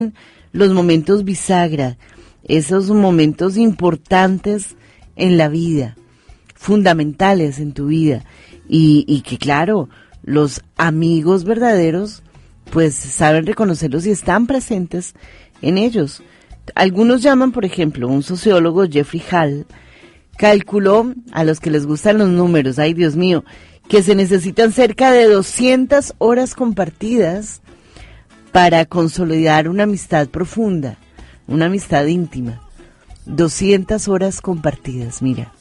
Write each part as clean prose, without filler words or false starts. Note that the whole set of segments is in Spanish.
los momentos bisagra, esos momentos importantes en la vida, fundamentales en tu vida, y que claro, los amigos verdaderos pues saben reconocerlos y están presentes en ellos. Algunos llaman, por ejemplo, un sociólogo, Jeffrey Hall, calculó, a los que les gustan los números, ay Dios mío, que se necesitan cerca de 200 horas compartidas para consolidar una amistad profunda, una amistad íntima. 200 horas compartidas, mira.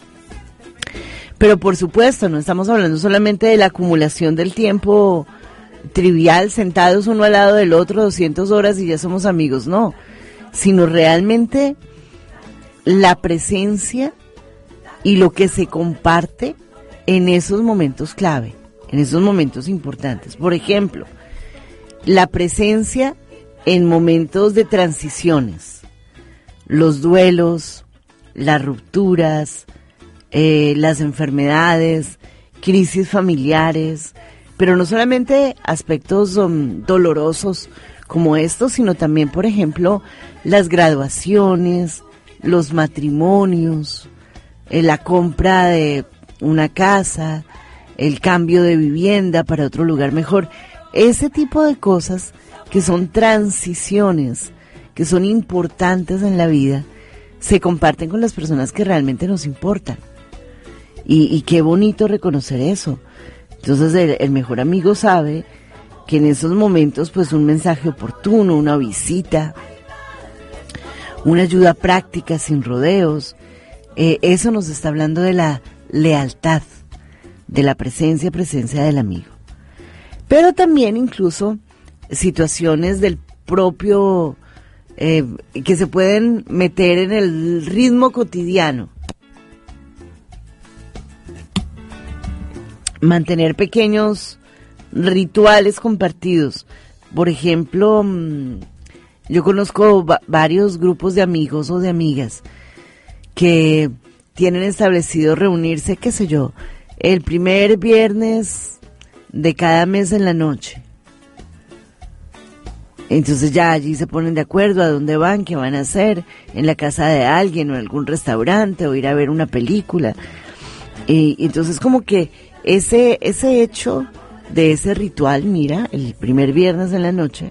Pero por supuesto, no estamos hablando solamente de la acumulación del tiempo trivial, sentados uno al lado del otro, 200 horas y ya somos amigos, no. Sino realmente la presencia y lo que se comparte en esos momentos clave, en esos momentos importantes. Por ejemplo, la presencia en momentos de transiciones, los duelos, las rupturas, las enfermedades, crisis familiares, pero no solamente aspectos dolorosos como estos, sino también, por ejemplo, las graduaciones, los matrimonios, la compra de una casa, el cambio de vivienda para otro lugar mejor, ese tipo de cosas que son transiciones, que son importantes en la vida, se comparten con las personas que realmente nos importan. Y qué bonito reconocer eso. Entonces el mejor amigo sabe que en esos momentos pues un mensaje oportuno, una visita, una ayuda práctica sin rodeos, eso nos está hablando de la lealtad, de la presencia del amigo. Pero también incluso situaciones del propio, que se pueden meter en el ritmo cotidiano. Mantener pequeños rituales compartidos. Por ejemplo, yo conozco varios grupos de amigos o de amigas que tienen establecido reunirse, qué sé yo, el primer viernes de cada mes en la noche. Entonces ya allí se ponen de acuerdo a dónde van, qué van a hacer, en la casa de alguien o en algún restaurante o ir a ver una película. Y entonces como que ese hecho de ese ritual, mira, el primer viernes en la noche,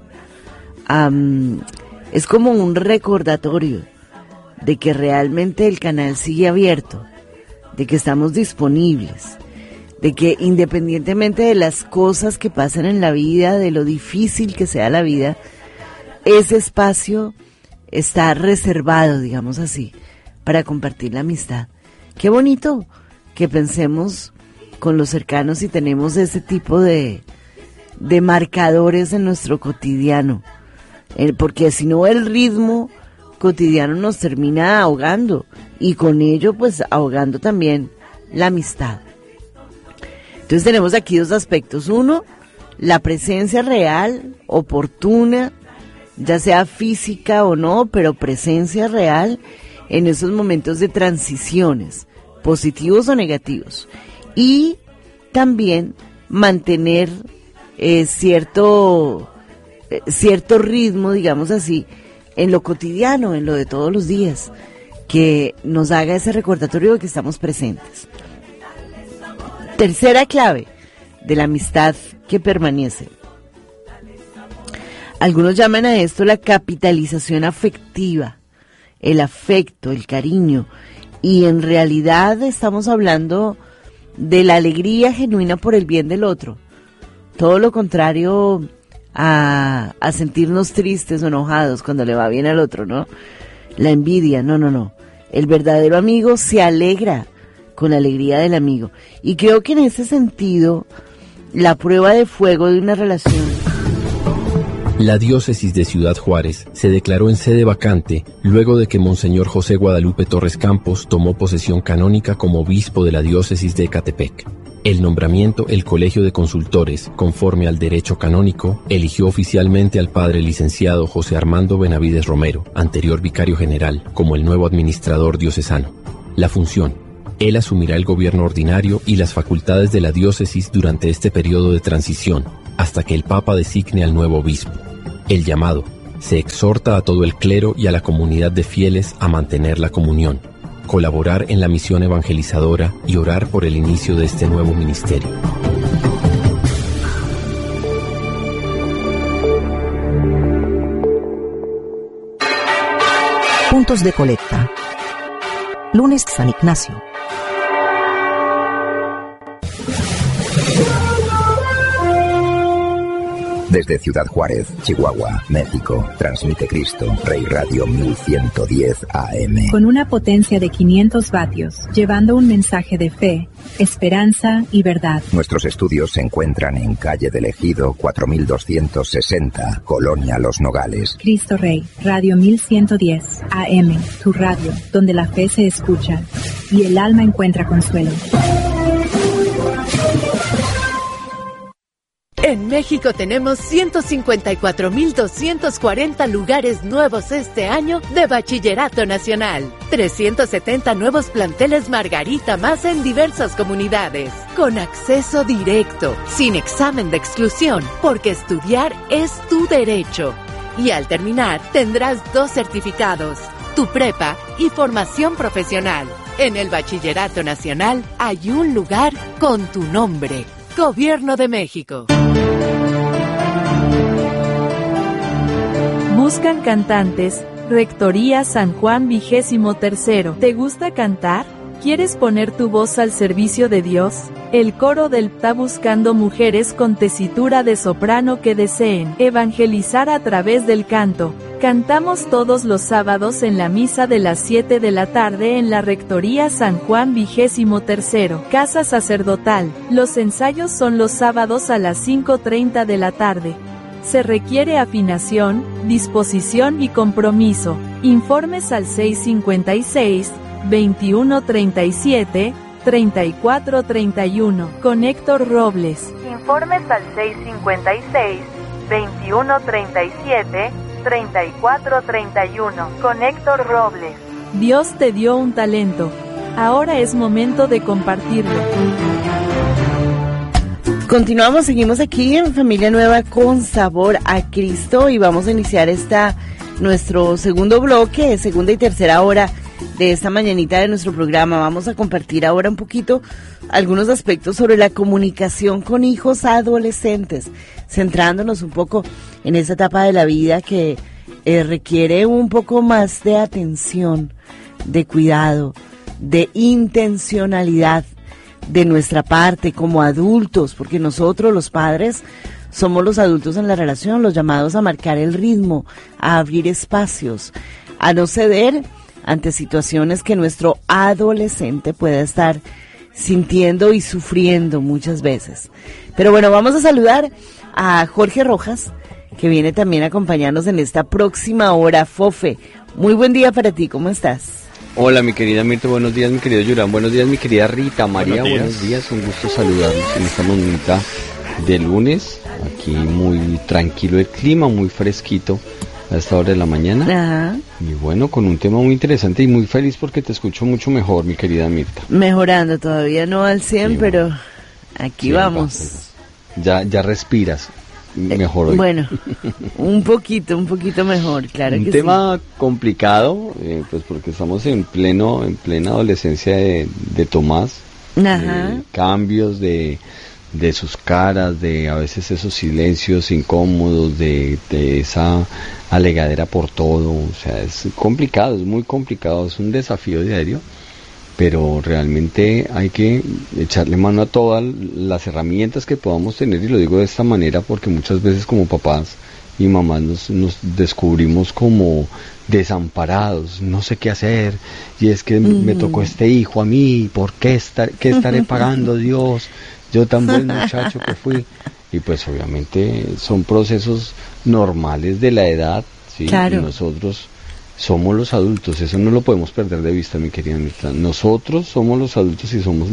es como un recordatorio de que realmente el canal sigue abierto, de que estamos disponibles, de que independientemente de las cosas que pasan en la vida, de lo difícil que sea la vida, ese espacio está reservado, digamos así, para compartir la amistad. Qué bonito que pensemos con los cercanos y tenemos ese tipo de marcadores en nuestro cotidiano, porque si no el ritmo cotidiano nos termina ahogando y con ello pues ahogando también la amistad. Entonces tenemos aquí dos aspectos. Uno, la presencia real, oportuna, ya sea física o no, pero presencia real en esos momentos de transiciones, positivos o negativos. Y también mantener cierto ritmo, digamos así, en lo cotidiano, en lo de todos los días, que nos haga ese recordatorio de que estamos presentes. Tercera clave de la amistad que permanece. Algunos llaman a esto la capitalización afectiva, el afecto, el cariño, y en realidad estamos hablando de la alegría genuina por el bien del otro. Todo lo contrario a sentirnos tristes o enojados cuando le va bien al otro, ¿no? La envidia, no. El verdadero amigo se alegra con la alegría del amigo. Y creo que en ese sentido, la prueba de fuego de una relación. La diócesis de Ciudad Juárez se declaró en sede vacante luego de que Monseñor José Guadalupe Torres Campos tomó posesión canónica como obispo de la diócesis de Ecatepec. El nombramiento, el Colegio de Consultores, conforme al derecho canónico, eligió oficialmente al padre licenciado José Armando Benavides Romero, anterior vicario general, como el nuevo administrador diocesano. La función: él asumirá el gobierno ordinario y las facultades de la diócesis durante este periodo de transición, hasta que el Papa designe al nuevo obispo. El llamado: se exhorta a todo el clero y a la comunidad de fieles a mantener la comunión, colaborar en la misión evangelizadora y orar por el inicio de este nuevo ministerio. Puntos de colecta. Lunes San Ignacio. Desde Ciudad Juárez, Chihuahua, México, transmite Cristo, Rey Radio 1110 AM. Con una potencia de 500 vatios, llevando un mensaje de fe, esperanza y verdad. Nuestros estudios se encuentran en calle del Ejido 4260, Colonia Los Nogales. Cristo Rey, Radio 1110 AM, tu radio, donde la fe se escucha y el alma encuentra consuelo. En México tenemos 154.240 lugares nuevos este año de Bachillerato Nacional. 370 nuevos planteles Margarita más en diversas comunidades. Con acceso directo, sin examen de exclusión, porque estudiar es tu derecho. Y al terminar, tendrás 2 certificados, tu prepa y formación profesional. En el Bachillerato Nacional hay un lugar con tu nombre. Gobierno de México. Buscan cantantes. Rectoría San Juan 23. ¿Te gusta cantar? ¿Quieres poner tu voz al servicio de Dios? El coro del está buscando mujeres con tesitura de soprano que deseen evangelizar a través del canto. Cantamos todos los sábados en la misa de las 7 de la tarde en la Rectoría San Juan 23, Casa Sacerdotal. Los ensayos son los sábados a las 5:30 de la tarde. Se requiere afinación, disposición y compromiso. Informes al 656-2137-3431 con Héctor Robles. Informes al 656-2137-3431 con Héctor Robles. Dios te dio un talento. Ahora es momento de compartirlo. Continuamos, seguimos aquí en Familia Nueva con Sabor a Cristo y vamos a iniciar nuestro segundo bloque, segunda y tercera hora de esta mañanita de nuestro programa. Vamos a compartir ahora un poquito algunos aspectos sobre la comunicación con hijos adolescentes, centrándonos un poco en esa etapa de la vida que requiere un poco más de atención, de cuidado, de intencionalidad de nuestra parte como adultos, porque nosotros los padres somos los adultos en la relación, los llamados a marcar el ritmo, a abrir espacios, a no ceder ante situaciones que nuestro adolescente pueda estar sintiendo y sufriendo muchas veces. Pero bueno, vamos a saludar a Jorge Rojas, que viene también a acompañarnos en esta próxima hora. Fofe, muy buen día para ti, ¿cómo estás? Hola mi querida Mirta, buenos días mi querido Yurán, buenos días mi querida Rita, María, buenos días, un gusto saludarlos en esta mañanita de lunes, aquí muy tranquilo el clima, muy fresquito a esta hora de la mañana. Ajá. Y bueno, con un tema muy interesante y muy feliz porque te escucho mucho mejor mi querida Mirta. Mejorando, todavía no al 100, sí, pero aquí sí, vamos. Ya respiras. Mejor hoy. Bueno, un poquito mejor, claro que sí. Un tema complicado, pues porque estamos en plena adolescencia de Tomás. Ajá. Cambios de sus caras, de a veces esos silencios incómodos, de esa alegadera por todo. O sea, es complicado, es muy complicado, es un desafío diario. Pero realmente hay que echarle mano a todas las herramientas que podamos tener, y lo digo de esta manera porque muchas veces como papás y mamás nos descubrimos como desamparados, no sé qué hacer, y es que me tocó este hijo a mí, ¿por qué estaré pagando, Dios? Yo tan buen muchacho que fui. Y pues obviamente son procesos normales de la edad, ¿sí? Claro. Y nosotros somos los adultos, eso no lo podemos perder de vista, mi querida Mirta. Nosotros somos los adultos y somos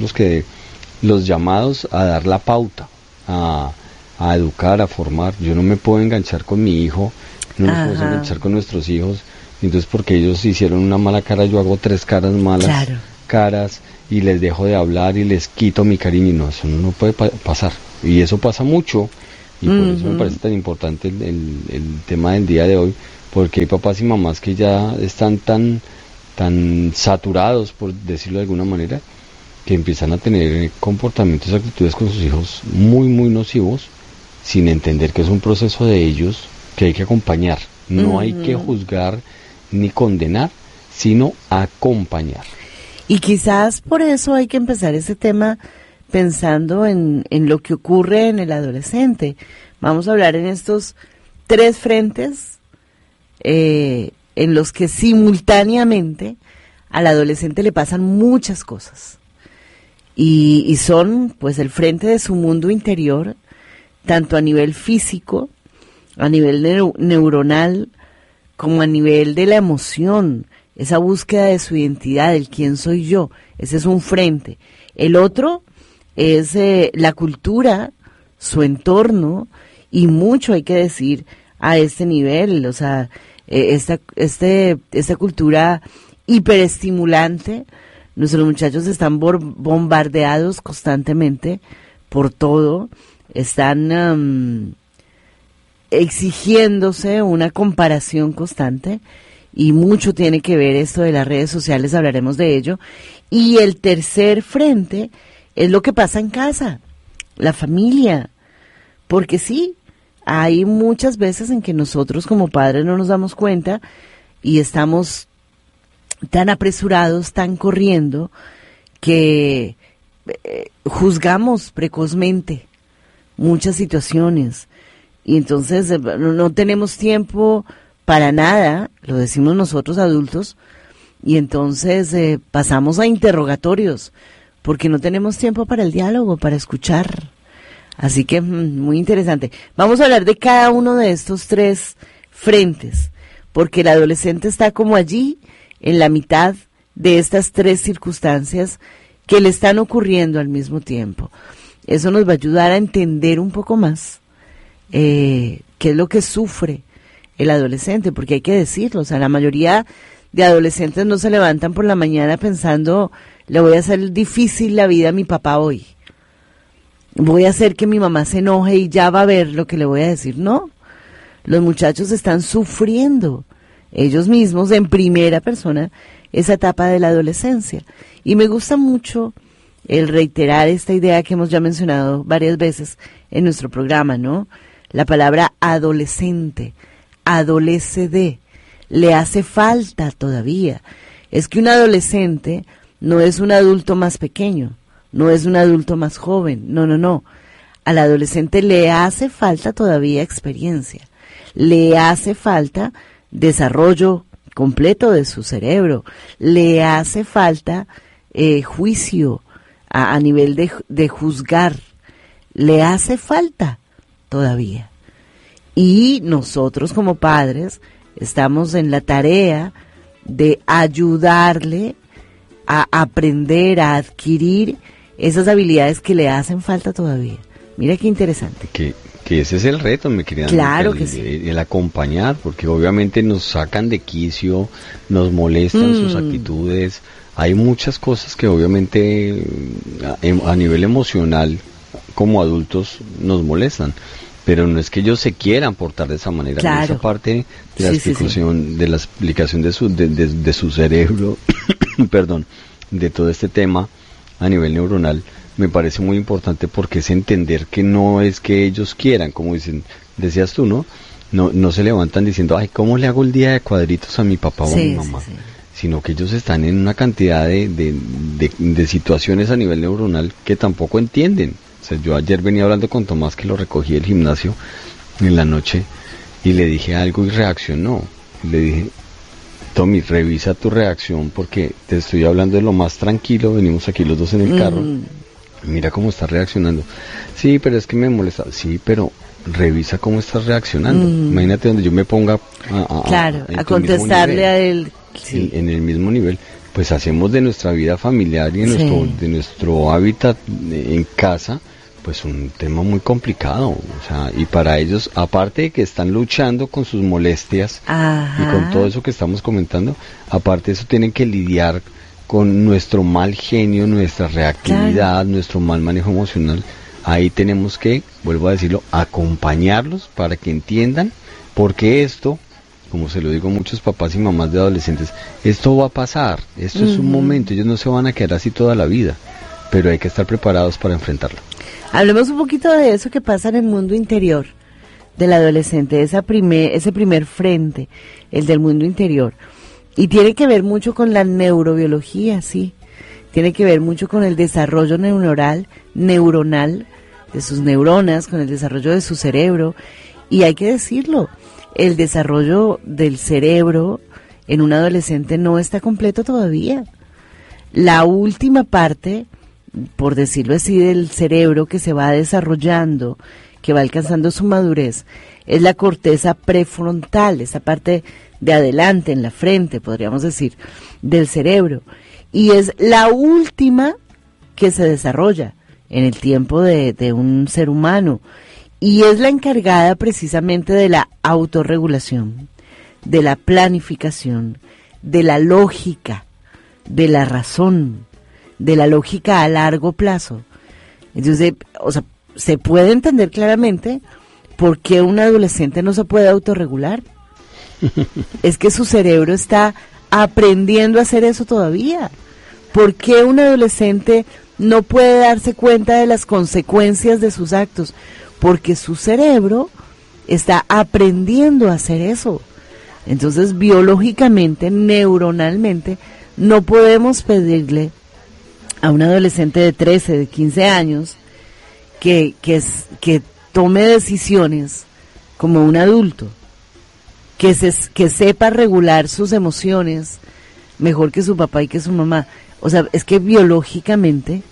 los llamados a dar la pauta, a educar, a formar. Yo no me puedo enganchar con mi hijo, no nos podemos enganchar con nuestros hijos, entonces porque ellos hicieron una mala cara, yo hago 3 caras malas, claro, caras, y les dejo de hablar y les quito mi cariño. No, eso no puede pasar, y eso pasa mucho Y por eso me parece tan importante el tema del día de hoy, porque hay papás y mamás que ya están tan saturados, por decirlo de alguna manera, que empiezan a tener comportamientos y actitudes con sus hijos muy, muy nocivos, sin entender que es un proceso de ellos que hay que acompañar. No hay que juzgar ni condenar, sino acompañar. Y quizás por eso hay que empezar ese tema pensando en lo que ocurre en el adolescente. Vamos a hablar en estos 3 frentes en los que simultáneamente al adolescente le pasan muchas cosas. Y son pues el frente de su mundo interior, tanto a nivel físico, a nivel neuronal, como a nivel de la emoción, esa búsqueda de su identidad, el quién soy yo. Ese es un frente. El otro es la cultura, su entorno, y mucho hay que decir a este nivel, o sea, esta cultura hiperestimulante. Nuestros muchachos están bombardeados constantemente por todo, están exigiéndose una comparación constante, y mucho tiene que ver esto de las redes sociales, hablaremos de ello. Y el tercer frente es lo que pasa en casa, la familia, porque sí, hay muchas veces en que nosotros como padres no nos damos cuenta y estamos tan apresurados, tan corriendo, que juzgamos precozmente muchas situaciones, y entonces no tenemos tiempo para nada, lo decimos nosotros adultos, y entonces pasamos a interrogatorios, porque no tenemos tiempo para el diálogo, para escuchar. Así que muy interesante. Vamos a hablar de cada uno de estos 3 frentes, porque el adolescente está como allí, en la mitad de estas 3 circunstancias que le están ocurriendo al mismo tiempo. Eso nos va a ayudar a entender un poco más qué es lo que sufre el adolescente, porque hay que decirlo, o sea, la mayoría de adolescentes no se levantan por la mañana pensando, le voy a hacer difícil la vida a mi papá hoy, voy a hacer que mi mamá se enoje y ya va a ver lo que le voy a decir. No, los muchachos están sufriendo ellos mismos en primera persona esa etapa de la adolescencia, y me gusta mucho el reiterar esta idea que hemos ya mencionado varias veces en nuestro programa, ¿no? La palabra adolescente, adolece de, le hace falta todavía. Es que un adolescente no es un adulto más pequeño, no es un adulto más joven, no. Al adolescente le hace falta todavía experiencia, le hace falta desarrollo completo de su cerebro, le hace falta juicio a nivel de juzgar, le hace falta todavía. Y nosotros como padres estamos en la tarea de ayudarle a aprender, a adquirir esas habilidades que le hacen falta todavía. Mira qué interesante. Que ese es el reto, mi querida. Claro que sí. El acompañar, porque obviamente nos sacan de quicio, nos molestan sus actitudes. Hay muchas cosas que obviamente a nivel emocional como adultos nos molestan, pero no es que ellos se quieran portar de esa manera. Claro. Esa parte de la explicación, de la explicación de su cerebro, perdón, de todo este tema a nivel neuronal, me parece muy importante, porque es entender que no es que ellos quieran, como decías tú, no se levantan diciendo, ay, ¿cómo le hago el día de cuadritos a mi papá o a mi mamá? Sino que ellos están en una cantidad de situaciones a nivel neuronal que tampoco entienden. O sea, yo ayer venía hablando con Tomás, que lo recogí del gimnasio en la noche, y le dije algo y reaccionó. Le dije, Tommy, revisa tu reacción, porque te estoy hablando de lo más tranquilo, venimos aquí los dos en el carro, mira cómo estás reaccionando. Sí, pero es que me molesta. Sí, pero revisa cómo estás reaccionando. Imagínate donde yo me ponga a contestarle a él. Sí. En el mismo nivel, pues hacemos de nuestra vida familiar y de nuestro hábitat en casa, pues un tema muy complicado. O sea, y para ellos, aparte de que están luchando con sus molestias y con todo eso que estamos comentando, aparte de eso tienen que lidiar con nuestro mal genio, nuestra reactividad, nuestro mal manejo emocional ahí tenemos que, vuelvo a decirlo, acompañarlos para que entiendan, porque esto, como se lo digo a muchos papás y mamás de adolescentes, esto va a pasar, esto es un momento, ellos no se van a quedar así toda la vida, pero hay que estar preparados para enfrentarlo. Hablemos un poquito de eso que pasa en el mundo interior del adolescente, ese primer frente, el del mundo interior. Y tiene que ver mucho con la neurobiología, sí. Tiene que ver mucho con el desarrollo neuronal de sus neuronas, con el desarrollo de su cerebro. Y hay que decirlo, el desarrollo del cerebro en un adolescente no está completo todavía. La última parte, por decirlo así, del cerebro que se va desarrollando, que va alcanzando su madurez, es la corteza prefrontal, esa parte de adelante, en la frente, podríamos decir, del cerebro. Y es la última que se desarrolla en el tiempo de un ser humano. Y es la encargada precisamente de la autorregulación, de la planificación, de la lógica, de la razón, de la lógica a largo plazo. Entonces, o sea, se puede entender claramente por qué un adolescente no se puede autorregular. Es que su cerebro está aprendiendo a hacer eso todavía. ¿Por qué un adolescente no puede darse cuenta de las consecuencias de sus actos? Porque su cerebro está aprendiendo a hacer eso. Entonces, biológicamente, neuronalmente, no podemos pedirle a un adolescente de 13, de 15 años que tome decisiones como un adulto, que sepa regular sus emociones mejor que su papá y que su mamá. O sea, es que biológicamente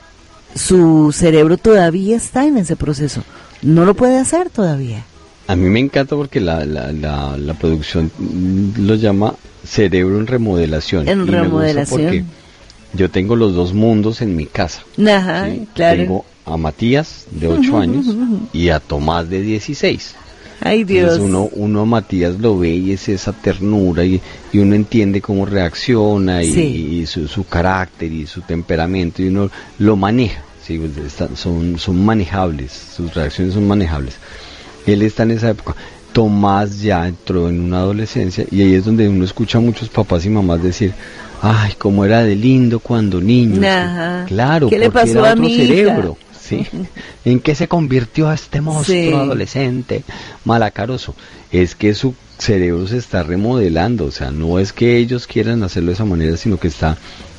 su cerebro todavía está en ese proceso. No lo puede hacer todavía. A mí me encanta porque la producción lo llama cerebro en remodelación. En remodelación. Me gusta porque yo tengo los dos mundos en mi casa. Ajá, ¿sí? claro. Tengo a Matías de 8 años y a Tomás de 16. Ay, Dios. Entonces uno a Matías lo ve y es esa ternura y uno entiende cómo reacciona y su carácter y su temperamento y uno lo maneja. ¿sí? Son manejables, sus reacciones son manejables. Él está en esa época. Tomás ya entró en una adolescencia y ahí es donde uno escucha a muchos papás y mamás decir, ay, cómo era de lindo cuando niño. Ajá. Claro, ¿qué le porque pasó era a otro mi cerebro. ¿Sí? ¿En qué se convirtió este monstruo adolescente malacaroso? Es que su cerebro se está remodelando, o sea, no es que ellos quieran hacerlo de esa manera, sino que está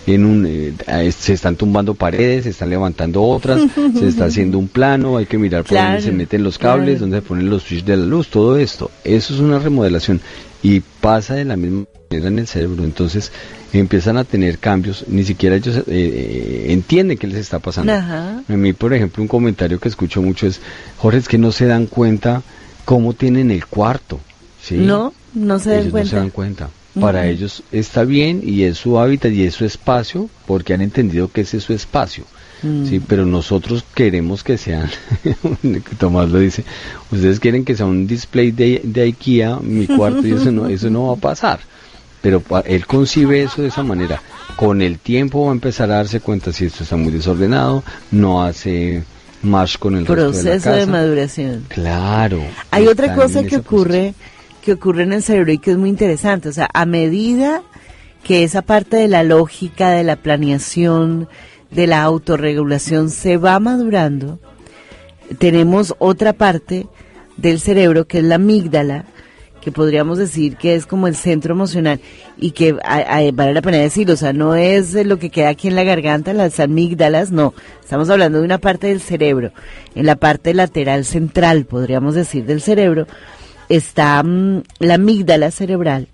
se están tumbando paredes, se están levantando otras, se está haciendo un plano, hay que mirar por dónde se meten los cables, dónde se ponen los switches de la luz, todo esto, eso es una remodelación y pasa de la misma manera en el cerebro, entonces empiezan a tener cambios, ni siquiera ellos entienden qué les está pasando. Ajá. A mí, por ejemplo, un comentario que escucho mucho es, Jorge, es que no se dan cuenta cómo tienen el cuarto, ¿sí? No se dan ellos cuenta. No se dan cuenta. Para ellos está bien y es su hábitat y es su espacio porque han entendido que ese es su espacio. Sí, pero nosotros queremos que sean, Tomás lo dice, ustedes quieren que sea un display de IKEA, mi cuarto, y eso no va a pasar. Pero él concibe eso de esa manera. Con el tiempo va a empezar a darse cuenta si esto está muy desordenado, no hace match con el resto de la casa. Proceso de maduración. Claro. Hay otra cosa que ocurre en el cerebro y que es muy interesante, o sea, a medida que esa parte de la lógica, de la planeación, de la autorregulación se va madurando, tenemos otra parte del cerebro que es la amígdala, que podríamos decir que es como el centro emocional y que vale la pena decirlo, o sea, no es lo que queda aquí en la garganta, las amígdalas, no, estamos hablando de una parte del cerebro, en la parte lateral central, podríamos decir, del cerebro, está la amígdala cerebral,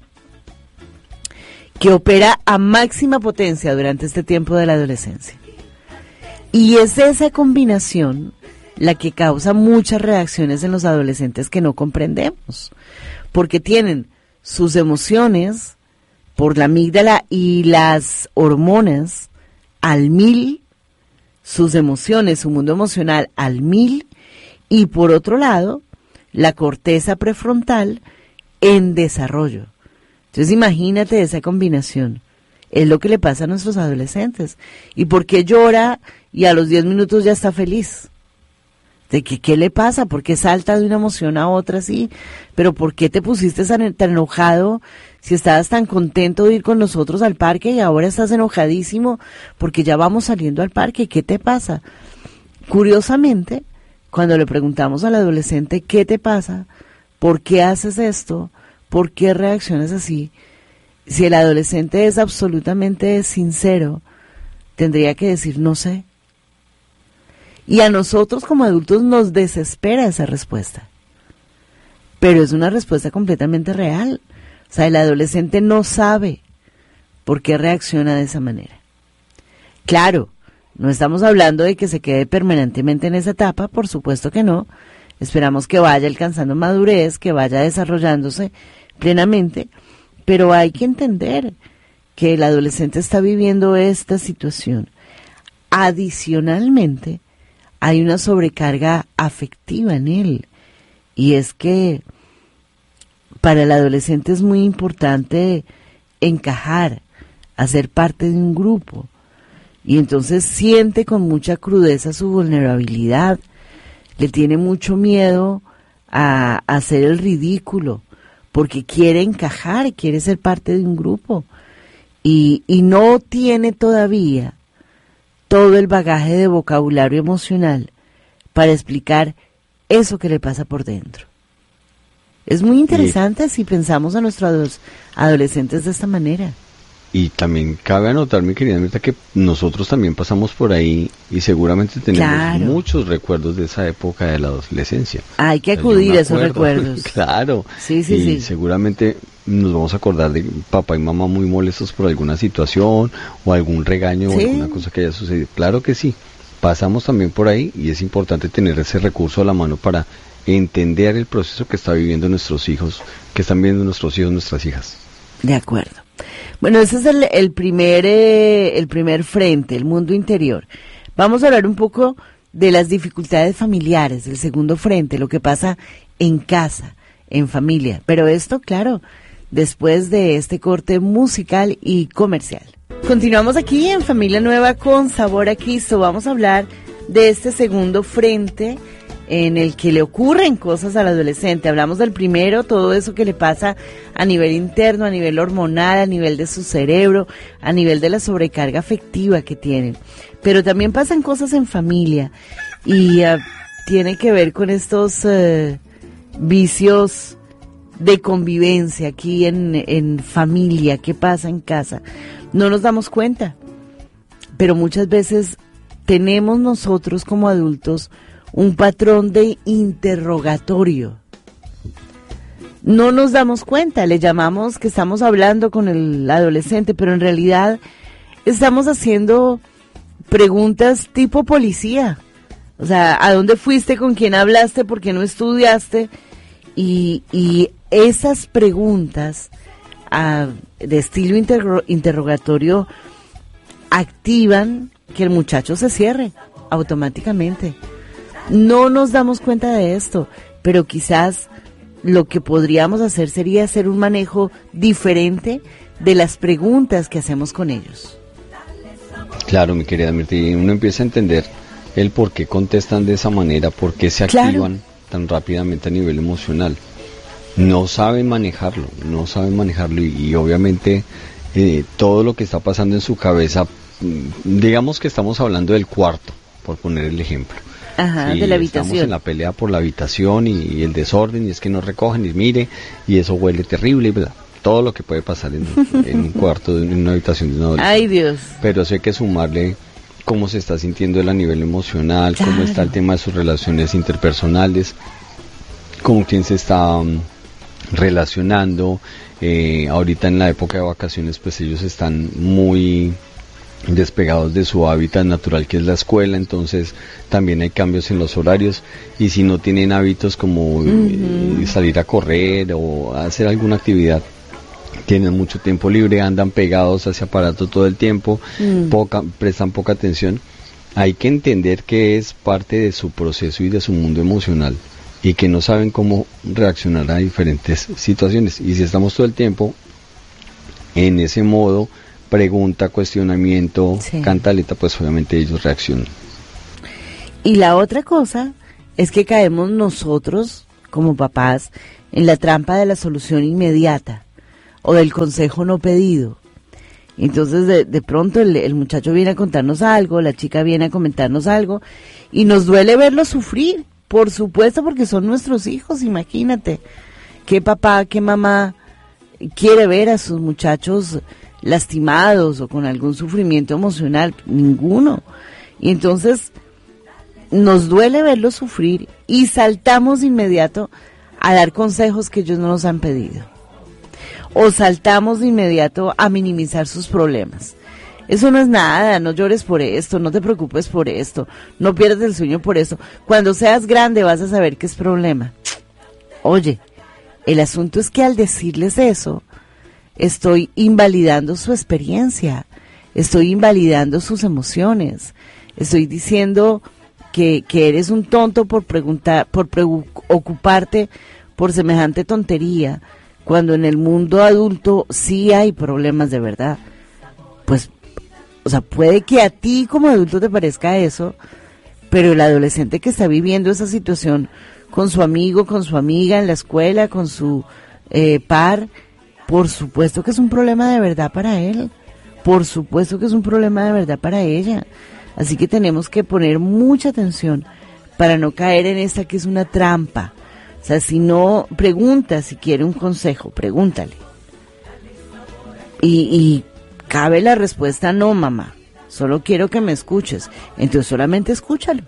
que opera a máxima potencia durante este tiempo de la adolescencia. Y es esa combinación la que causa muchas reacciones en los adolescentes que no comprendemos, porque tienen sus emociones por la amígdala y las hormonas al 1000, sus emociones, su mundo emocional al 1000, y por otro lado, la corteza prefrontal en desarrollo. Entonces imagínate esa combinación. Es lo que le pasa a nuestros adolescentes. ¿Y por qué llora y a los 10 minutos ya está feliz? de que qué le pasa, por qué salta de una emoción a otra así, pero por qué te pusiste tan enojado si estabas tan contento de ir con nosotros al parque y ahora estás enojadísimo porque ya vamos saliendo al parque, ¿qué te pasa? Curiosamente, cuando le preguntamos al adolescente ¿qué te pasa? ¿Por qué haces esto? ¿Por qué reaccionas así? Si el adolescente es absolutamente sincero, tendría que decir no sé. Y a nosotros como adultos nos desespera esa respuesta. Pero es una respuesta completamente real. O sea, el adolescente no sabe por qué reacciona de esa manera. Claro, no estamos hablando de que se quede permanentemente en esa etapa, por supuesto que no. Esperamos que vaya alcanzando madurez, que vaya desarrollándose plenamente, pero hay que entender que el adolescente está viviendo esta situación. Adicionalmente, hay una sobrecarga afectiva en él, y es que para el adolescente es muy importante encajar, hacer parte de un grupo, y entonces siente con mucha crudeza su vulnerabilidad, le tiene mucho miedo a hacer el ridículo, porque quiere encajar, quiere ser parte de un grupo, y no tiene todavía todo el bagaje de vocabulario emocional para explicar eso que le pasa por dentro. Es muy interesante si pensamos a nuestros adolescentes de esta manera. Y también cabe anotar, mi querida Mirta, que nosotros también pasamos por ahí y seguramente tenemos muchos recuerdos de esa época de la adolescencia. Hay que acudir a esos recuerdos. Claro. Sí. Seguramente nos vamos a acordar de papá y mamá muy molestos por alguna situación o algún regaño o alguna cosa que haya sucedido. Claro que sí, pasamos también por ahí y es importante tener ese recurso a la mano para entender el proceso que está viviendo nuestros hijos, que están viviendo nuestros hijos, nuestras hijas. De acuerdo. Bueno, ese es el primer frente, el mundo interior. Vamos a hablar un poco de las dificultades familiares, el segundo frente, lo que pasa en casa, en familia. Pero esto, claro, después de este corte musical y comercial. Continuamos aquí en Familia Nueva con Sabor a Cristo. Vamos a hablar de este segundo frente en el que le ocurren cosas al adolescente. Hablamos del primero, todo eso que le pasa a nivel interno, a nivel hormonal, a nivel de su cerebro, a nivel de la sobrecarga afectiva que tiene. Pero también pasan cosas en familia y tiene que ver con estos vicios de convivencia aquí en familia, qué pasa en casa. No nos damos cuenta, pero muchas veces tenemos nosotros como adultos un patrón de interrogatorio. No nos damos cuenta, le llamamos que estamos hablando con el adolescente, pero en realidad estamos haciendo preguntas tipo policía. O sea, ¿a dónde fuiste? ¿Con quién hablaste? ¿Por qué no estudiaste? Y esas preguntas de estilo interrogatorio activan que el muchacho se cierre automáticamente. No nos damos cuenta de esto, pero quizás lo que podríamos hacer sería hacer un manejo diferente de las preguntas que hacemos con ellos. Claro, mi querida Mirta, y uno empieza a entender el por qué contestan de esa manera, por qué se activan tan rápidamente a nivel emocional. No saben manejarlo y obviamente todo lo que está pasando en su cabeza, digamos que estamos hablando del cuarto, por poner el ejemplo. Ajá, de la habitación. Estamos en la pelea por la habitación y el desorden, y es que no recogen, y mire, y eso huele terrible, ¿verdad? Todo lo que puede pasar en un cuarto, en una habitación de una adolescente. Ay, Dios. Pero eso hay que sumarle cómo se está sintiendo él a nivel emocional, cómo está el tema de sus relaciones interpersonales, con quién se está relacionando. Ahorita en la época de vacaciones, pues ellos están muy despegados de su hábitat natural, que es la escuela, entonces también hay cambios en los horarios, y si no tienen hábitos como salir a correr o hacer alguna actividad, tienen mucho tiempo libre, andan pegados a ese aparato todo el tiempo, prestan poca atención. Hay que entender que es parte de su proceso y de su mundo emocional, y que no saben cómo reaccionar a diferentes situaciones, y si estamos todo el tiempo en ese modo pregunta, cuestionamiento, cantaleta, pues obviamente ellos reaccionan. Y la otra cosa es que caemos nosotros, como papás, en la trampa de la solución inmediata o del consejo no pedido. Entonces de pronto el muchacho viene a contarnos algo, la chica viene a comentarnos algo y nos duele verlo sufrir, por supuesto, porque son nuestros hijos, imagínate. ¿Qué papá, qué mamá quiere ver a sus muchachos lastimados o con algún sufrimiento emocional? Ninguno. Y entonces nos duele verlos sufrir y saltamos de inmediato a dar consejos que ellos no nos han pedido. O saltamos de inmediato a minimizar sus problemas. Eso no es nada, no llores por esto, no te preocupes por esto, no pierdas el sueño por esto. Cuando seas grande vas a saber qué es problema. Oye, el asunto es que al decirles eso, estoy invalidando su experiencia, estoy invalidando sus emociones, estoy diciendo que eres un tonto por preguntar, por preocuparte por semejante tontería, cuando en el mundo adulto sí hay problemas de verdad. Pues, o sea, puede que a ti como adulto te parezca eso, pero el adolescente que está viviendo esa situación con su amigo, con su amiga en la escuela, con su par, por supuesto que es un problema de verdad para él, por supuesto que es un problema de verdad para ella. Así que tenemos que poner mucha atención para no caer en esta que es una trampa. O sea, si no, pregunta si quiere un consejo, pregúntale. Y cabe la respuesta, no mamá, solo quiero que me escuches. Entonces solamente escúchalo.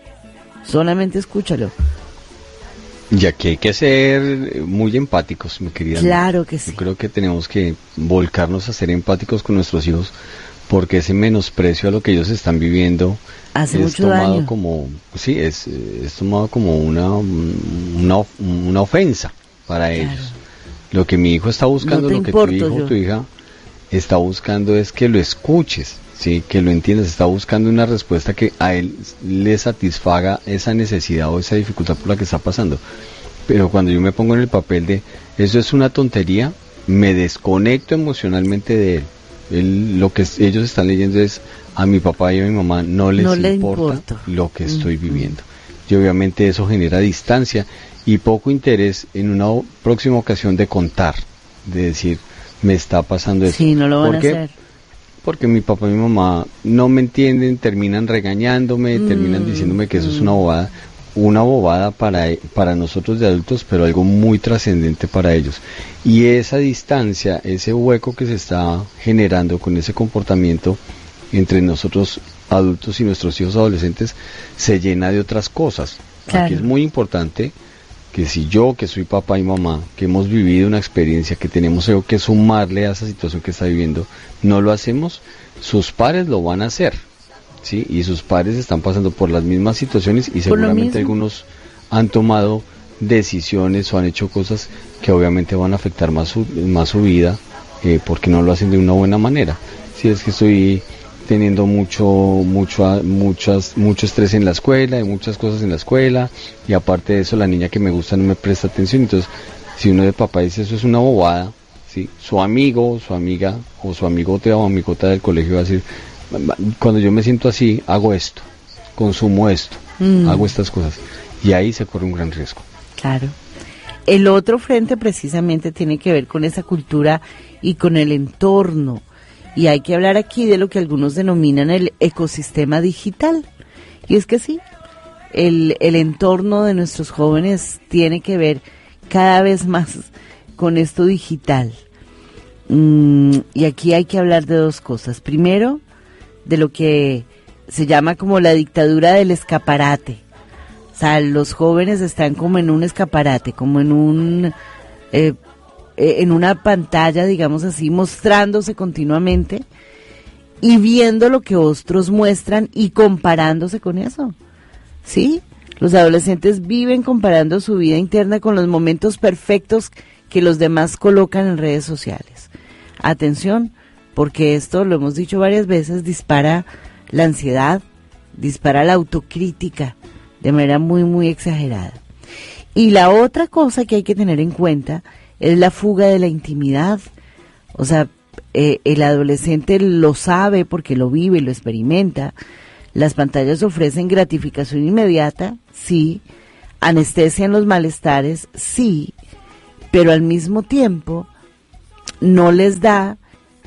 Y aquí hay que ser muy empáticos, mi querida. Claro que sí. Yo creo que tenemos que volcarnos a ser empáticos con nuestros hijos, porque ese menosprecio a lo que ellos están viviendo hace es mucho tomado daño. como, sí, es tomado como una ofensa para ellos. Lo que mi hijo está buscando, No lo que importo tu hijo yo. o tu hija está buscando es que lo escuches, sí, que lo entiendas. Está buscando una respuesta que a él le satisfaga esa necesidad o esa dificultad por la que está pasando. Pero cuando yo me pongo en el papel de eso es una tontería, me desconecto emocionalmente de él. Lo que ellos están leyendo es a mi papá y a mi mamá no les importa lo que estoy viviendo. Y obviamente eso genera distancia y poco interés en una próxima ocasión de contar, de decir, me está pasando eso. Sí, no lo van ¿Por qué? a hacer. Porque mi papá y mi mamá no me entienden, terminan regañándome, terminan diciéndome que eso es una bobada para nosotros de adultos, pero algo muy trascendente para ellos. Y esa distancia, ese hueco que se está generando con ese comportamiento entre nosotros adultos y nuestros hijos adolescentes, se llena de otras cosas. Claro. Aquí es muy importante que si yo, que soy papá y mamá, que hemos vivido una experiencia, que tenemos algo que sumarle a esa situación que está viviendo, no lo hacemos, sus pares lo van a hacer. ¿Sí? Y sus padres están pasando por las mismas situaciones y seguramente algunos han tomado decisiones o han hecho cosas que obviamente van a afectar más su vida porque no lo hacen de una buena manera. Si es que estoy teniendo mucho estrés en la escuela, hay muchas cosas en la escuela y aparte de eso la niña que me gusta no me presta atención, entonces si uno de papá dice eso es una bobada, ¿sí? Su amigo, su amiga o su amigote o amigota del colegio va a decir, cuando yo me siento así, hago esto, consumo esto, hago estas cosas. Y ahí se corre un gran riesgo. Claro. El otro frente precisamente tiene que ver con esa cultura y con el entorno. Y hay que hablar aquí de lo que algunos denominan el ecosistema digital. Y es que sí, el entorno de nuestros jóvenes tiene que ver cada vez más con esto digital. Y aquí hay que hablar de dos cosas. Primero, de lo que se llama como la dictadura del escaparate. O sea, los jóvenes están como en un escaparate, como en una pantalla, digamos así, mostrándose continuamente y viendo lo que otros muestran y comparándose con eso. ¿Sí? Los adolescentes viven comparando su vida interna con los momentos perfectos que los demás colocan en redes sociales. Atención, porque esto, lo hemos dicho varias veces, dispara la ansiedad, dispara la autocrítica de manera muy, muy exagerada. Y la otra cosa que hay que tener en cuenta es la fuga de la intimidad. O sea, el adolescente lo sabe porque lo vive y lo experimenta. Las pantallas ofrecen gratificación inmediata, sí, anestesian los malestares, sí, pero al mismo tiempo no les da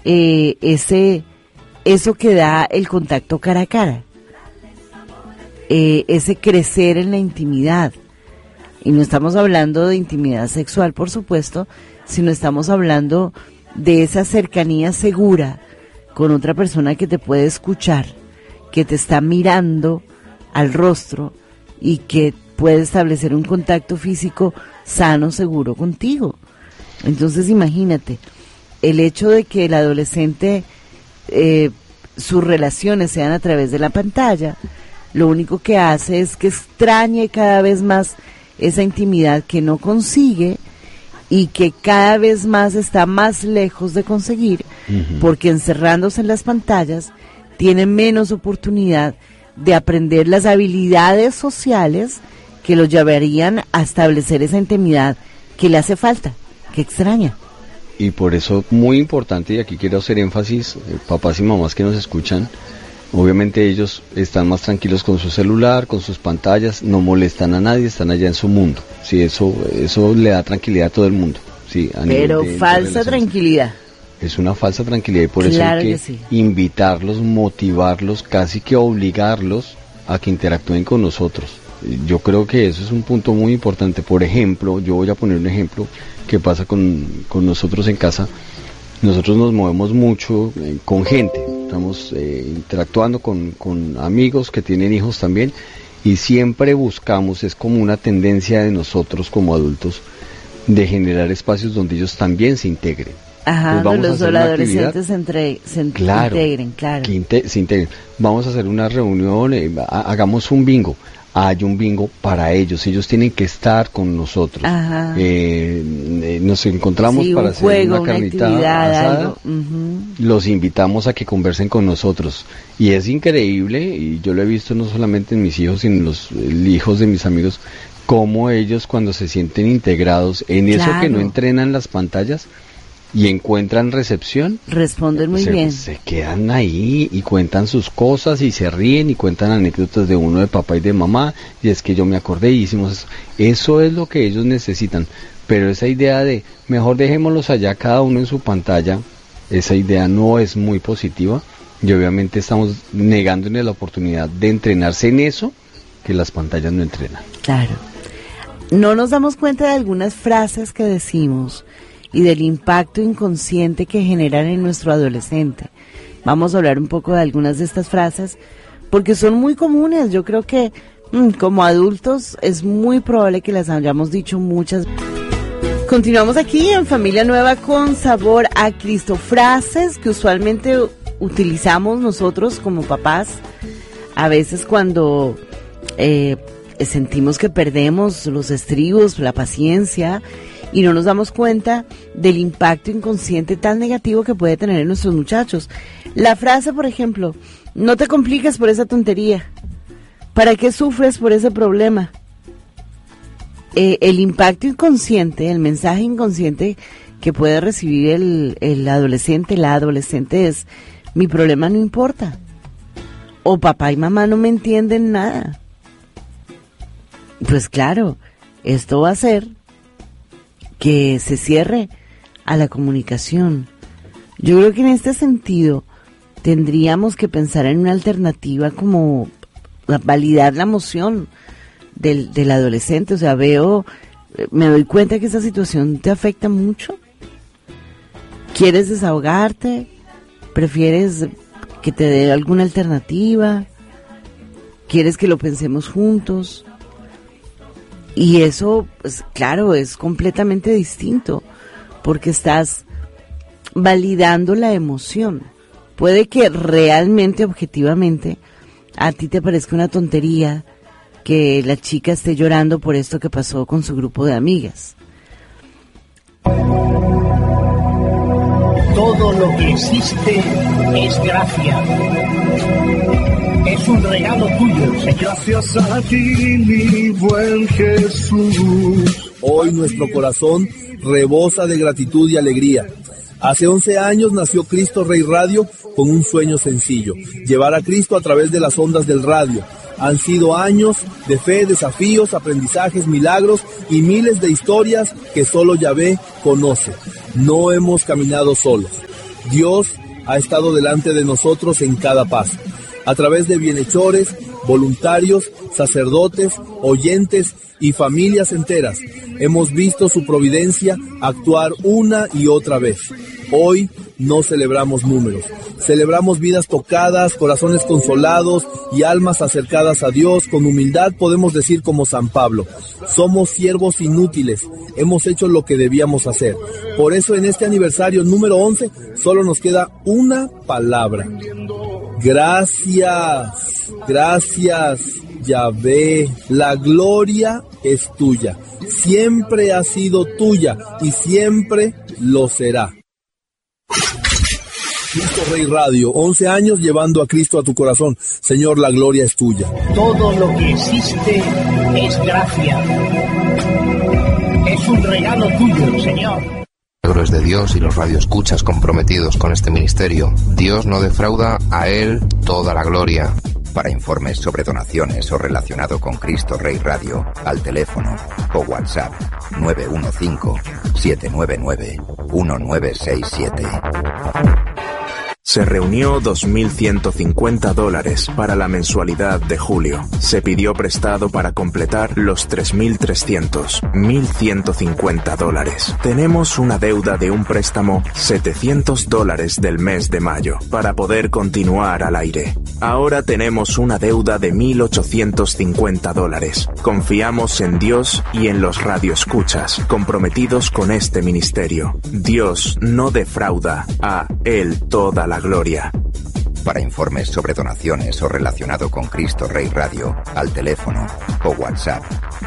eso que da el contacto cara a cara, ese crecer en la intimidad. Y no estamos hablando de intimidad sexual, por supuesto, sino estamos hablando de esa cercanía segura con otra persona que te puede escuchar, que te está mirando al rostro y que puede establecer un contacto físico sano, seguro contigo. Entonces imagínate, el hecho de que el adolescente, sus relaciones sean a través de la pantalla, lo único que hace es que extrañe cada vez más esa intimidad que no consigue y que cada vez más está más lejos de conseguir, porque encerrándose en las pantallas tiene menos oportunidad de aprender las habilidades sociales que lo llevarían a establecer esa intimidad que le hace falta, que extraña. Y por eso, muy importante, y aquí quiero hacer énfasis, papás y mamás que nos escuchan, obviamente ellos están más tranquilos con su celular, con sus pantallas, no molestan a nadie, están allá en su mundo. Sí, eso le da tranquilidad a todo el mundo. Sí, pero falsa tranquilidad. Es una falsa tranquilidad y por eso hay que invitarlos, motivarlos, casi que obligarlos a que interactúen con nosotros. Yo creo que eso es un punto muy importante. Por ejemplo, yo voy a poner un ejemplo que pasa con nosotros en casa. Nosotros nos movemos mucho con gente, estamos interactuando con amigos que tienen hijos también y siempre buscamos, es como una tendencia de nosotros como adultos, de generar espacios donde ellos también se integren. Ajá, donde los adolescentes se integren, claro. Se integren. Vamos a hacer una reunión, hagamos un bingo. Hay un bingo para ellos tienen que estar con nosotros. Nos encontramos para hacer una carnita asada, los invitamos a que conversen con nosotros y es increíble, y yo lo he visto no solamente en mis hijos sino en los hijos de mis amigos, cómo ellos cuando se sienten integrados en eso que no entrenan las pantallas y encuentran recepción, responden muy bien, se quedan ahí y cuentan sus cosas y se ríen y cuentan anécdotas de uno, de papá y de mamá, y es que yo me acordé y hicimos eso. Eso es lo que ellos necesitan, pero esa idea de mejor dejémoslos allá cada uno en su pantalla, esa idea no es muy positiva y obviamente estamos negándole la oportunidad de entrenarse en eso que las pantallas no entrenan. Claro, no nos damos cuenta de algunas frases que decimos y del impacto inconsciente que generan en nuestro adolescente. Vamos a hablar un poco de algunas de estas frases, porque son muy comunes. Yo creo que como adultos es muy probable que las hayamos dicho muchas. Continuamos aquí en Familia Nueva con Sabor a Cristo. Frases que usualmente utilizamos nosotros como papás, a veces cuando sentimos que perdemos los estribos, la paciencia, y no nos damos cuenta del impacto inconsciente tan negativo que puede tener en nuestros muchachos. La frase, por ejemplo, no te compliques por esa tontería. ¿Para qué sufres por ese problema? El impacto inconsciente, el mensaje inconsciente que puede recibir el adolescente, la adolescente es: mi problema no importa. O papá y mamá no me entienden nada. Pues claro, esto va a hacer que se cierre a la comunicación. Yo creo que en este sentido tendríamos que pensar en una alternativa como validar la emoción del adolescente. O sea, me doy cuenta que esa situación te afecta mucho. ¿Quieres desahogarte? ¿Prefieres que te dé alguna alternativa? ¿Quieres que lo pensemos juntos? Y eso, pues claro, es completamente distinto, porque estás validando la emoción. Puede que realmente, objetivamente, a ti te parezca una tontería que la chica esté llorando por esto que pasó con su grupo de amigas. Todo lo que existe es gracia. Es un regalo tuyo, Señor. Gracias a ti, mi buen Jesús. Hoy nuestro corazón rebosa de gratitud y alegría. Hace 11 años nació Cristo Rey Radio con un sueño sencillo: llevar a Cristo a través de las ondas del radio. Han sido años de fe, desafíos, aprendizajes, milagros y miles de historias que solo Yahvé conoce. No hemos caminado solos. Dios ha estado delante de nosotros en cada paso, a través de bienhechores, voluntarios, sacerdotes, oyentes y familias enteras. Hemos visto su providencia actuar una y otra vez. Hoy no celebramos números, celebramos vidas tocadas, corazones consolados y almas acercadas a Dios. Con humildad podemos decir como San Pablo: somos siervos inútiles, hemos hecho lo que debíamos hacer. Por eso en este aniversario número 11 solo nos queda una palabra: gracias, gracias Yahvé. La gloria es tuya, siempre ha sido tuya y siempre lo será. Cristo Rey Radio, 11 años llevando a Cristo a tu corazón. Señor, la gloria es tuya. Todo lo que existe es gracia. Es un regalo tuyo, Señor. Milagros de Dios y los radioescuchas comprometidos con este ministerio. Dios no defrauda, a Él toda la gloria. Para informes sobre donaciones o relacionado con Cristo Rey Radio, al teléfono o WhatsApp 915-799-1967. Se reunió $2.150 para la mensualidad de julio. Se pidió prestado para completar los 3.300, $1.150. Tenemos una deuda de un préstamo $700 del mes de mayo para poder continuar al aire. Ahora tenemos una deuda de $1.850. Confiamos en Dios y en los radioescuchas comprometidos con este ministerio. Dios no defrauda, a Él toda la gloria. Para informes sobre donaciones o relacionado con Cristo Rey Radio, al teléfono o WhatsApp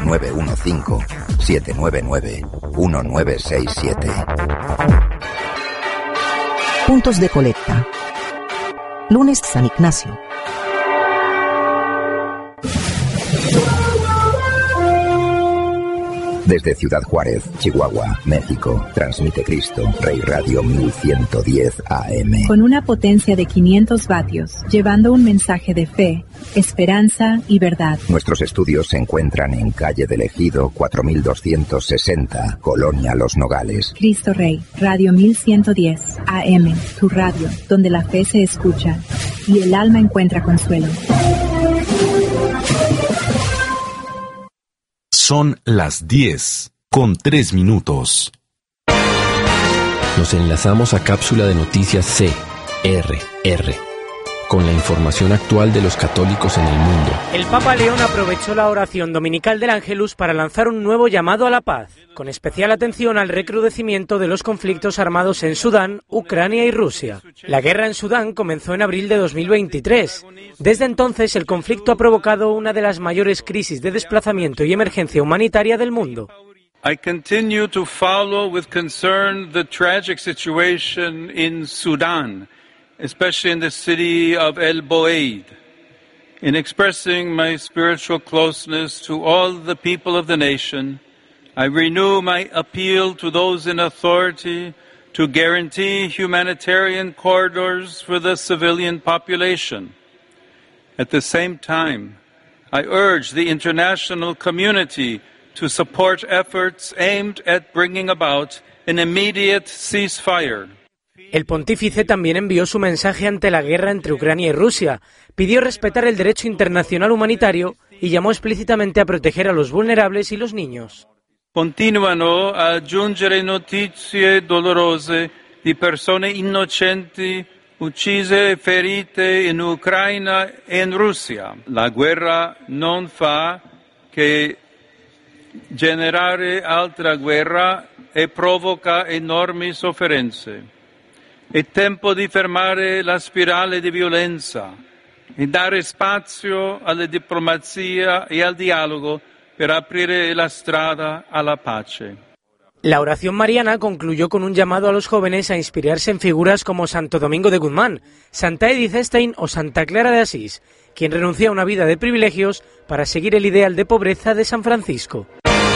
915-799-1967. Puntos de colecta. Lunes San Ignacio. Desde Ciudad Juárez, Chihuahua, México, transmite Cristo Rey Radio 1110 AM. Con una potencia de 500 vatios, llevando un mensaje de fe, esperanza y verdad. Nuestros estudios se encuentran en calle del Ejido 4260, Colonia Los Nogales. Cristo Rey, Radio 1110 AM, tu radio, donde la fe se escucha y el alma encuentra consuelo. Son las 10:03. Nos enlazamos a cápsula de noticias CRR, con la información actual de los católicos en el mundo. El Papa León aprovechó la oración dominical del Ángelus para lanzar un nuevo llamado a la paz, con especial atención al recrudecimiento de los conflictos armados en Sudán, Ucrania y Rusia. La guerra en Sudán comenzó en abril de 2023. Desde entonces, el conflicto ha provocado una de las mayores crisis de desplazamiento y emergencia humanitaria del mundo. I continue to follow with concern the tragic situation in Sudan, especially in the city of El Boeid. In expressing my spiritual closeness to all the people of the nation, I renew my appeal to those in authority to guarantee humanitarian corridors for the civilian population. At the same time, I urge the international community to support efforts aimed at bringing about an immediate ceasefire. El pontífice también envió su mensaje ante la guerra entre Ucrania y Rusia, pidió respetar el derecho internacional humanitario y llamó explícitamente a proteger a los vulnerables y los niños. Continuano a giungere notizie dolorose di persone innocenti uccise e ferite in Ucraina e in Russia. La guerra non fa che generare altra guerra e provoca enormi sofferenze. È tempo di fermare la spirale di violenza e dare spazio alla diplomazia e al dialogo per aprire la strada alla pace. La oración mariana concluyó con un llamado a los jóvenes a inspirarse en figuras como Santo Domingo de Guzmán, Santa Edith Stein o Santa Clara de Asís, quien renunció a una vida de privilegios para seguir el ideal de pobreza de San Francisco.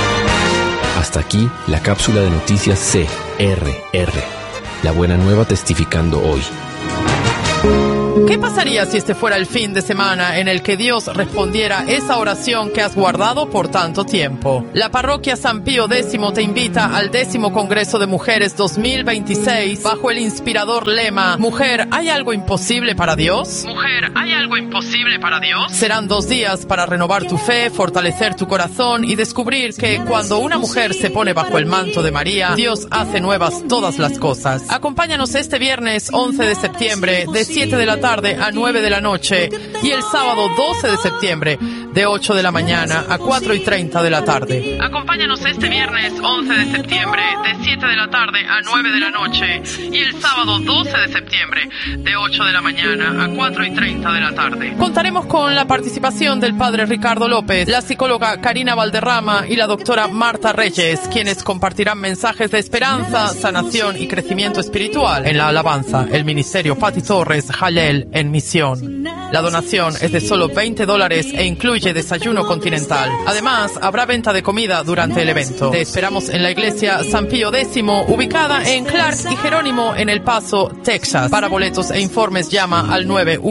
Hasta aquí la cápsula de noticias CRR. La buena nueva testificando hoy. ¿Qué pasaría si este fuera el fin de semana en el que Dios respondiera esa oración que has guardado por tanto tiempo? La parroquia San Pío X te invita al 10º Congreso de Mujeres 2026 bajo el inspirador lema Mujer, ¿hay algo imposible para Dios? Mujer, ¿hay algo imposible para Dios? Serán 2 días para renovar tu fe, fortalecer tu corazón y descubrir que cuando una mujer se pone bajo el manto de María, Dios hace nuevas todas las cosas. Acompáñanos este viernes 11 de septiembre de 7 de la tarde a 9 de la noche y el sábado 12 de septiembre de 8 de la mañana a 4:30 de la tarde. Acompáñanos este viernes 11 de septiembre de 7 de la tarde a 9 de la noche y el sábado 12 de septiembre de 8 de la mañana a 4:30 de la tarde. Contaremos con la participación del padre Ricardo López, la psicóloga Karina Valderrama y la doctora Marta Reyes, quienes compartirán mensajes de esperanza, sanación y crecimiento espiritual en la alabanza, el ministerio Pati Torres Jalel en misión. La donación es de solo $20 e incluye desayuno continental. Además, habrá venta de comida durante el evento. Te esperamos en la iglesia San Pío X, ubicada en Clark y Jerónimo en El Paso, Texas. Para boletos e informes llama al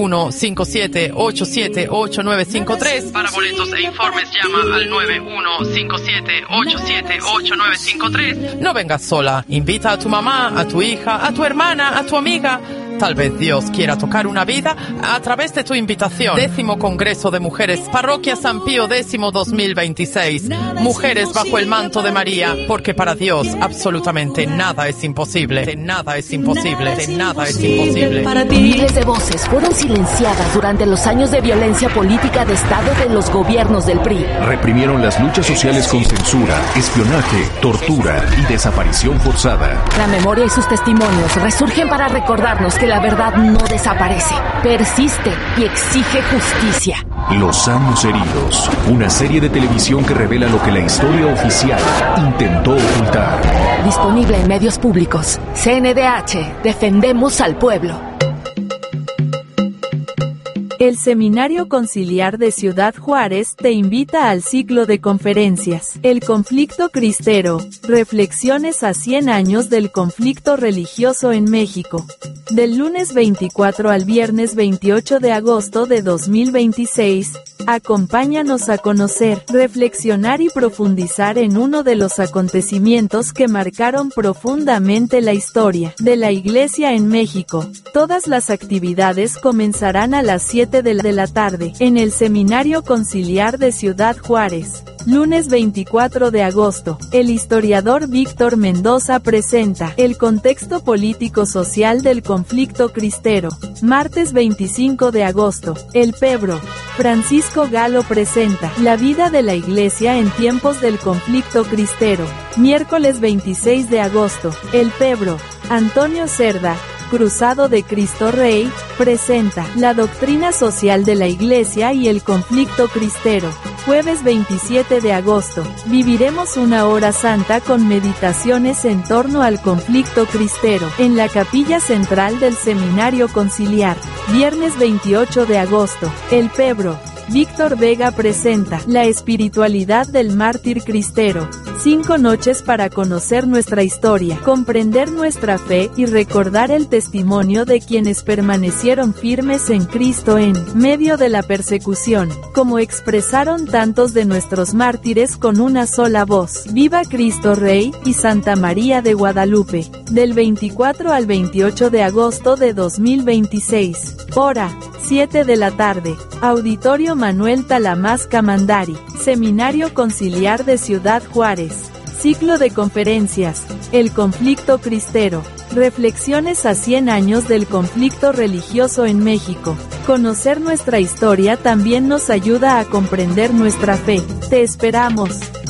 9157878953. Para boletos e informes llama al 9157878953. No vengas sola, invita a tu mamá, a tu hija, a tu hermana, a tu amiga. Tal vez Dios quiera tocar una vida a través de tu invitación. 10º Congreso de Mujeres, Parroquia San Pío X 2026. Mujeres bajo el manto de María, porque para Dios absolutamente nada es imposible. De nada es imposible. De nada es imposible. Miles de voces fueron silenciadas durante los años de violencia política de Estado de los gobiernos del PRI. Reprimieron las luchas sociales con censura, espionaje, tortura y desaparición forzada. La memoria y sus testimonios resurgen para recordarnos que la verdad no desaparece, persiste y exige justicia. Los años heridos, una serie de televisión que revela lo que la historia oficial intentó ocultar. Disponible en medios públicos. CNDH, defendemos al pueblo. El Seminario Conciliar de Ciudad Juárez te invita al ciclo de conferencias El conflicto cristero, reflexiones a 100 años del conflicto religioso en México. Del lunes 24 al viernes 28 de agosto de 2026, acompáñanos a conocer, reflexionar y profundizar en uno de los acontecimientos que marcaron profundamente la historia de la Iglesia en México. Todas las actividades comenzarán a las 7 de la tarde, en el Seminario Conciliar de Ciudad Juárez. Lunes 24 de agosto, el historiador Víctor Mendoza presenta el contexto político-social del conflicto cristero. Martes 25 de agosto, el Pebro. Francisco Galo presenta la vida de la Iglesia en tiempos del conflicto cristero. Miércoles 26 de agosto, el Pebro. Antonio Cerda, Cruzado de Cristo Rey, presenta la doctrina social de la Iglesia y el conflicto cristero. Jueves 27 de agosto, viviremos una hora santa con meditaciones en torno al conflicto cristero, en la capilla central del Seminario Conciliar. Viernes 28 de agosto, el Pebro. Víctor Vega presenta la espiritualidad del mártir cristero. 5 noches para conocer nuestra historia, comprender nuestra fe y recordar el testimonio de quienes permanecieron firmes en Cristo en medio de la persecución, como expresaron tantos de nuestros mártires con una sola voz. Viva Cristo Rey y Santa María de Guadalupe. Del 24 al 28 de agosto de 2026. Hora 7 de la tarde. Auditorio Manuel Talamás Camandari. Seminario Conciliar de Ciudad Juárez. Ciclo de conferencias. El conflicto cristero. Reflexiones a 100 años del conflicto religioso en México. Conocer nuestra historia también nos ayuda a comprender nuestra fe. Te esperamos.